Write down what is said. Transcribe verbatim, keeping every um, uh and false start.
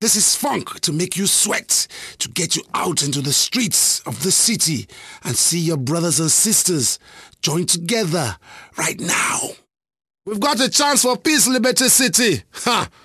This is funk to make you sweat, to get you out into the streets of the city and see your brothers and sisters join together right now. We've got a chance for peace, liberty, city. Ha!